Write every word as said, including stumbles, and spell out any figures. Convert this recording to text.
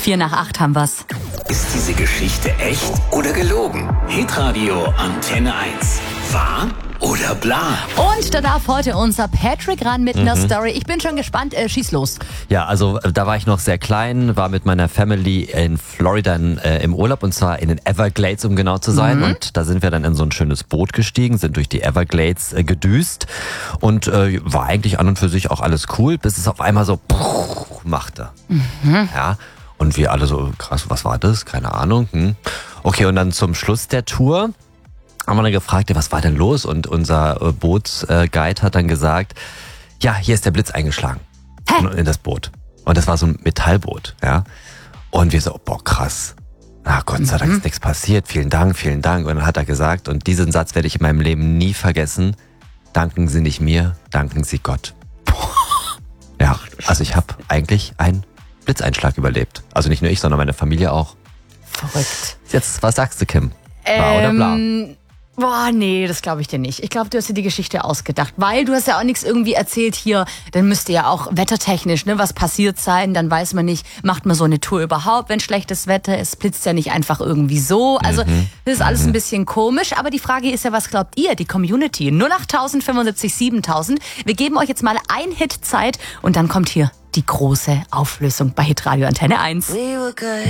Vier nach acht haben wir's. Ist diese Geschichte echt oder gelogen? Hitradio Antenne eins. Wahr oder bla? Und da darf heute unser Patrick ran mit einer Story. Ich bin schon gespannt. Äh, schieß los. Ja, also äh, da war ich noch sehr klein, war mit meiner Family in Florida in, äh, im Urlaub und zwar in den Everglades, um genau zu sein. Mhm. Und da sind wir dann in so ein schönes Boot gestiegen, sind durch die Everglades äh, gedüst und äh, war eigentlich an und für sich auch alles cool, bis es auf einmal so machte. Mhm. Ja. Und wir alle so, krass, was war das? Keine Ahnung. Hm. Okay, und dann zum Schluss der Tour haben wir dann gefragt, ja, was war denn los? Und unser äh, Bootsguide hat dann gesagt, ja, hier ist der Blitz eingeschlagen. Hä? In das Boot. Und das war so ein Metallboot, ja. Und wir so, boah, krass. Ah, Gott sei Dank Mhm. ist nichts passiert. Vielen Dank, vielen Dank. Und dann hat er gesagt, und diesen Satz werde ich in meinem Leben nie vergessen, danken Sie nicht mir, danken Sie Gott. Ja, also ich habe eigentlich ein Blitzeinschlag überlebt. Also nicht nur ich, sondern meine Familie auch. Verrückt. Jetzt, was sagst du, Kim? Wahr oder bla? Ähm, boah, nee, das glaube ich dir nicht. Ich glaube, du hast dir die Geschichte ausgedacht, weil du hast ja auch nichts irgendwie erzählt hier. Dann müsste ja auch wettertechnisch, ne, was passiert sein. Dann weiß man nicht, macht man so eine Tour überhaupt, wenn schlechtes Wetter ist. Blitzt ja nicht einfach irgendwie so. Also Mhm. das ist alles ein bisschen komisch. Aber die Frage ist ja, was glaubt ihr, die Community? null acht fünfundsiebzig siebentausend. Wir geben euch jetzt mal ein Hit Zeit und dann kommt hier die große Auflösung bei Hitradio Antenne eins. We were good.